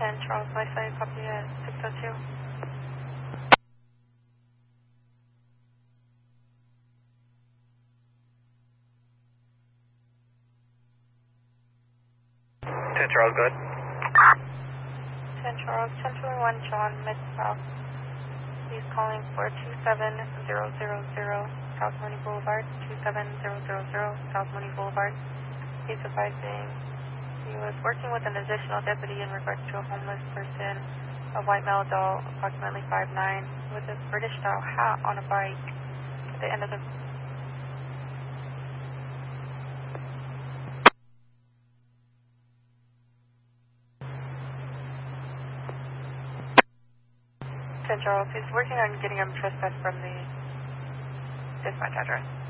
10 Charles, my side, copy at 602. 10 Charles, good. 10 Charles, 1021 John, Mid-South. He's calling for 27000 South Mooney Boulevard, 27000 South Mooney Boulevard. He's advising he was working with an additional deputy in regards to a homeless person, a white male adult, approximately 5'9", with a British-style hat on a bike at the end of the... 10 Charles, he's working on getting him trespassed from the dispatch address.